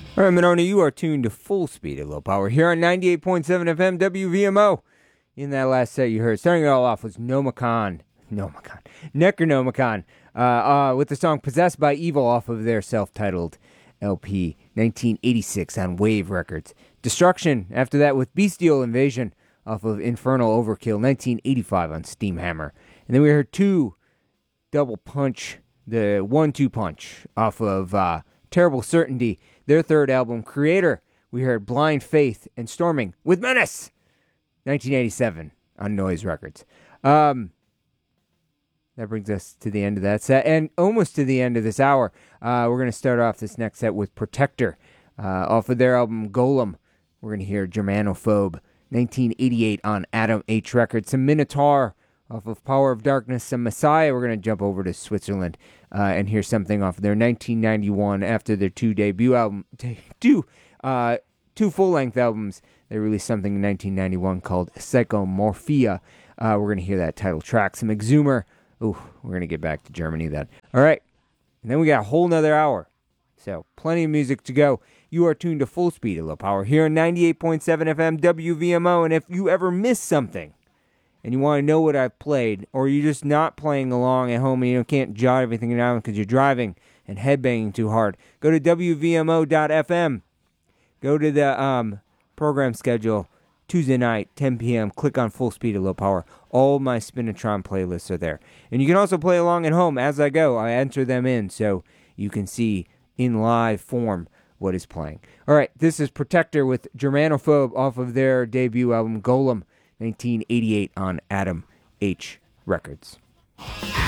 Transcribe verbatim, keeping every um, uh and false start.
All right, Monona, you are tuned to Full Speed at Low Power here on ninety-eight point seven F M W V M O. In that last set you heard, starting it all off was Nomakhan, Nomakhan, Necronomicon, uh, uh, with the song Possessed by Evil off of their self-titled L P, nineteen eighty-six on Wave Records. Destruction, after that with Bestial Invasion off of Infernal Overkill, nineteen eighty-five on Steamhammer. And then we heard two Double Punch, the one two punch off of uh, Terrible Certainty, their third album, Creator. We heard Blind Faith and Storming with Menace, nineteen eighty-seven on Noise Records. Um, that brings us to the end of that set, and almost to the end of this hour. Uh, we're going to start off this next set with Protector, uh, off of their album Golem. We're going to hear Germanophobe, nineteen eighty-eight on Adam H Records. Some Minotaur off of Power of Darkness, some Messiah. We're going to jump over to Switzerland uh, and hear something off of their nineteen ninety-one, after their two debut album, two, uh, two full-length albums. They released something in nineteen ninety-one called Psychomorphia. Uh, we're going to hear that title track. Some Exhumer. Ooh, we're going to get back to Germany then. All right. And then we got a whole nother hour. So, plenty of music to go. You are tuned to Full Speed at Low Power here on ninety-eight point seven F M W V M O. And if you ever miss something and you want to know what I've played, or you're just not playing along at home and you can't jot everything down because you're driving and headbanging too hard, go to W V M O dot F M. Go to the um, program schedule, Tuesday night, ten p.m. Click on Full Speed at Low Power. All my Spinatron playlists are there. And you can also play along at home as I go. I enter them in so you can see in live form what is playing. All right, this is Protector with Germanophobe off of their debut album Golem, nineteen eighty-eight on Adam H Records.